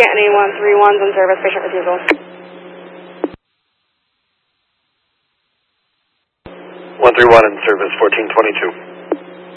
Scantony 131's in service, patient refusal. 131 in service, 1422.